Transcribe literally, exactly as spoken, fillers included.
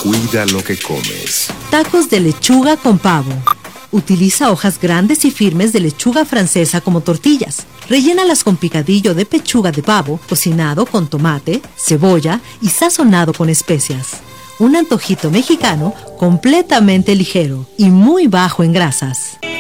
Cuida lo que comes. Tacos de lechuga con pavo. Utiliza hojas grandes y firmes de lechuga francesa como tortillas. Rellénalas con picadillo de pechuga de pavo, cocinado con tomate, cebolla y sazonado con especias. Un antojito mexicano completamente ligero y muy bajo en grasas.